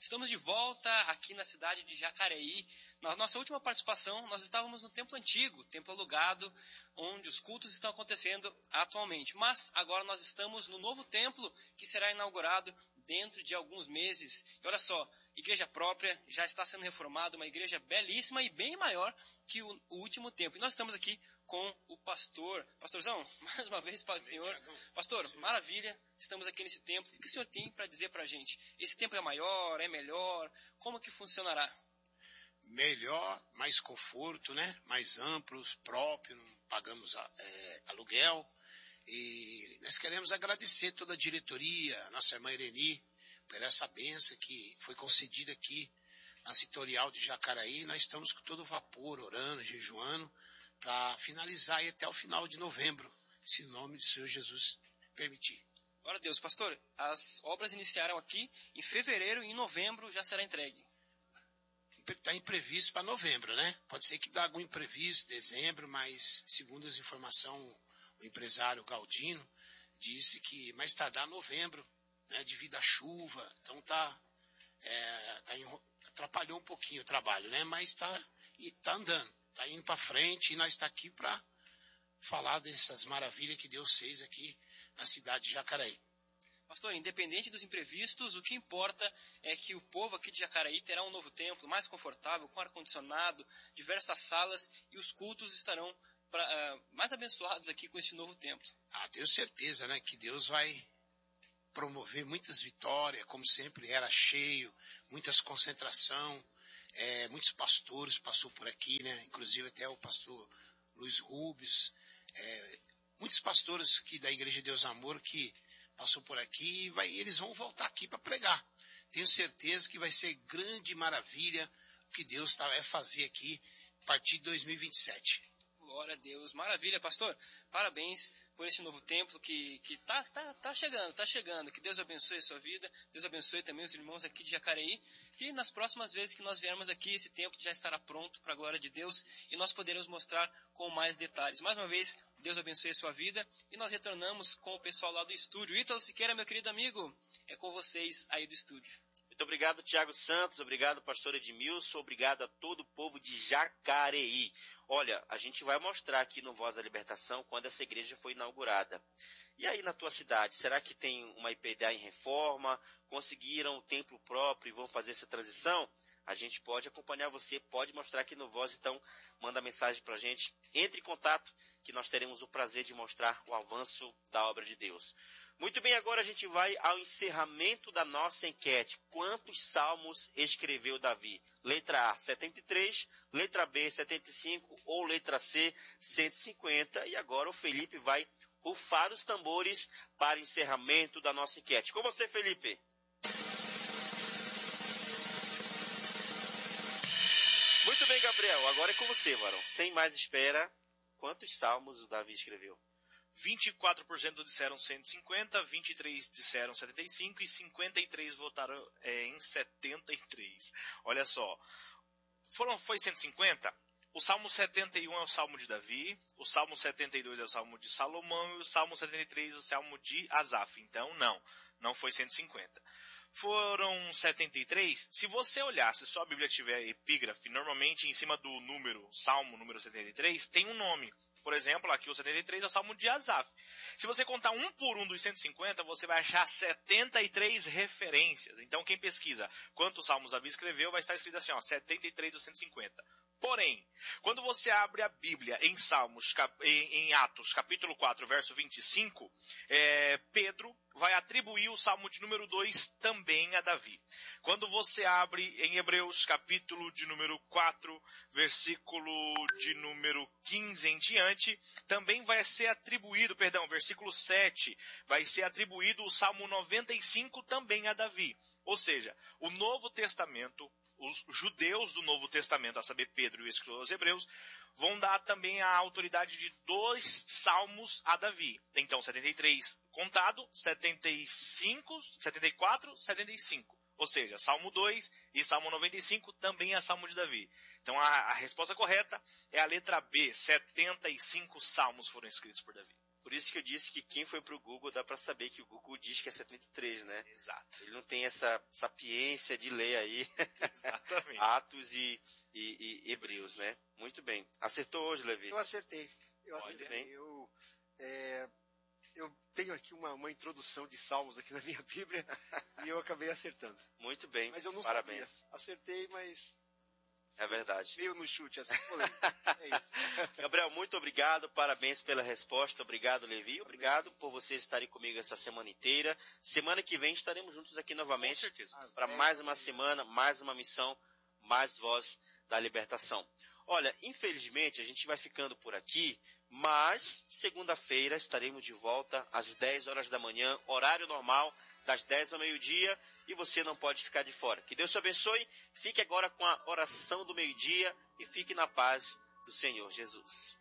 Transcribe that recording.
Estamos de volta aqui na cidade de Jacareí. Na nossa última participação, nós estávamos no templo antigo, templo alugado, onde os cultos estão acontecendo atualmente. Mas agora nós estamos no novo templo, que será inaugurado dentro de alguns meses. E olha só, igreja própria, já está sendo reformada, uma igreja belíssima e bem maior que o último templo. E nós estamos aqui com o pastor. Pastorzão, mais uma vez, Pai do Senhor. Pastor, maravilha, estamos aqui nesse templo. O que o senhor tem para dizer para a gente? Esse templo é maior, é melhor? Como que funcionará? Melhor, mais conforto, né? Mais amplo, próprio, não pagamos aluguel. E nós queremos agradecer toda a diretoria, nossa irmã Ireni, por essa bênção que foi concedida aqui na Setorial de Jacareí. Nós estamos com todo vapor, orando, jejuando, para finalizar aí até o final de novembro, se o nome do Senhor Jesus permitir. Glória a Deus. Pastor, as obras iniciaram aqui em fevereiro e em novembro já será entregue. Está imprevisto para novembro, né? Pode ser que dá algum imprevisto, dezembro, mas segundo as informações, o empresário Galdino disse que mais tardar novembro, né, devido à chuva. Então atrapalhou um pouquinho o trabalho, né? Mas está andando, está indo para frente e nós estamos aqui para falar dessas maravilhas que Deus fez aqui na cidade de Jacareí. Pastor, independente dos imprevistos, o que importa é que o povo aqui de Jacareí terá um novo templo, mais confortável, com ar-condicionado, diversas salas, e os cultos estarão mais abençoados aqui com este novo templo. Tenho certeza, né, que Deus vai promover muitas vitórias, como sempre era cheio, muitas concentração, muitos pastores passou por aqui, né, inclusive até o pastor Luiz Rubens, muitos pastores aqui da Igreja de Deus Amor que passou por aqui e eles vão voltar aqui para pregar. Tenho certeza que vai ser grande maravilha o que Deus vai fazer aqui a partir de 2027. Glória a Deus, maravilha, pastor. Parabéns por esse novo templo que tá chegando. Que Deus abençoe a sua vida, Deus abençoe também os irmãos aqui de Jacareí. E nas próximas vezes que nós viermos aqui, esse templo já estará pronto para a glória de Deus e nós poderemos mostrar com mais detalhes. Mais uma vez, Deus abençoe a sua vida e nós retornamos com o pessoal lá do estúdio. Ítalo Siqueira, meu querido amigo, é com vocês aí do estúdio. Muito obrigado, Tiago Santos, obrigado, pastor Edmilson, obrigado a todo o povo de Jacareí. Olha, a gente vai mostrar aqui no Voz da Libertação quando essa igreja foi inaugurada. E aí na tua cidade, será que tem uma IPDA em reforma? Conseguiram um templo próprio e vão fazer essa transição? A gente pode acompanhar você, pode mostrar aqui no Voz, então manda mensagem para a gente. Entre em contato que nós teremos o prazer de mostrar o avanço da obra de Deus. Muito bem, agora a gente vai ao encerramento da nossa enquete. Quantos salmos escreveu Davi? Letra A, 73, letra B, 75 ou letra C, 150. E agora o Felipe vai rufar os tambores para o encerramento da nossa enquete. Com você, Felipe. Muito bem, Gabriel. Agora é com você, varão. Sem mais espera, quantos salmos o Davi escreveu? 24% disseram 150, 23% disseram 75 e 53% votaram em 73. Olha só, foi 150? O Salmo 71 é o Salmo de Davi, o Salmo 72 é o Salmo de Salomão e o Salmo 73 é o Salmo de Asaf. Então, não foi 150. Foram 73. Se você olhar, se sua Bíblia tiver epígrafe, normalmente em cima do Salmo número 73, tem um nome. Por exemplo, aqui o 73 é o Salmo de Asaf. Se você contar um por um dos 150, você vai achar 73 referências. Então, quem pesquisa quantos salmos Davi escreveu, vai estar escrito assim, 73 dos 150. Porém, quando você abre a Bíblia em Atos, capítulo 4, verso 25, Pedro vai atribuir o Salmo de número 2 também a Davi. Quando você abre em Hebreus, capítulo de número 4, versículo de número 15 em diante, também vai ser atribuído, versículo 7, vai ser atribuído o Salmo 95 também a Davi. Ou seja, o Novo Testamento, os judeus do Novo Testamento, a saber, Pedro e o escritor aos Hebreus, vão dar também a autoridade de 2 salmos a Davi. Então, 73 contado, 75, 74, 75. Ou seja, Salmo 2 e Salmo 95 também é Salmo de Davi. Então, a resposta correta é a letra B. 75 salmos foram escritos por Davi. Por isso que eu disse que quem foi pro Google dá para saber que o Google diz que é 73, né? Exato. Ele não tem essa sapiência de ler aí Exatamente. Atos e Hebreus, né? Muito bem. Acertou hoje, Levi? Eu acertei. Muito bem. Eu tenho aqui uma introdução de Salmos aqui na minha Bíblia e eu acabei acertando. Muito bem. Mas eu não Parabéns. sabia. Acertei, mas É verdade. meio no chute, assim, falei. É isso. Gabriel, muito obrigado, parabéns pela resposta, obrigado, Levi, obrigado por vocês estarem comigo essa semana inteira. Semana que vem estaremos juntos aqui novamente Com certeza. para mais uma semana, mais uma missão, mais voz da libertação. Olha, infelizmente a gente vai ficando por aqui, mas segunda-feira estaremos de volta às 10 horas da manhã, horário normal, das 10 ao meio-dia, e você não pode ficar de fora. Que Deus te abençoe, fique agora com a oração do meio-dia e fique na paz do Senhor Jesus.